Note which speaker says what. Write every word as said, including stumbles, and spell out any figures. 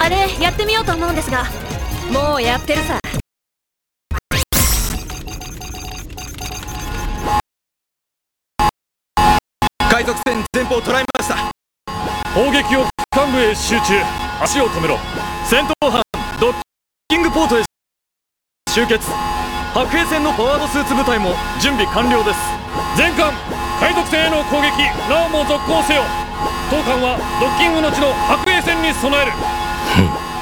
Speaker 1: あれやってみようと思うんですが。もうやってるさ。
Speaker 2: 海賊船前方を捉えました。
Speaker 3: 砲撃を幹部へ集中。足を止めろ。戦闘班ドッキングポートへ集結。白兵戦のフォワードスーツ部隊も準備完了です。全艦海賊船への攻撃なおも続行せよ。当艦はドッキングの地の白兵戦に備える。